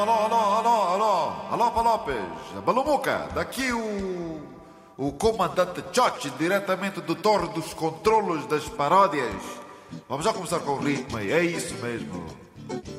Alô, alô, alô, alô, alô, Lopes, Balumuca, daqui o comandante Chochi, diretamente do Torre dos Controlos das Paródias. Vamos já começar com o ritmo aí, é isso mesmo.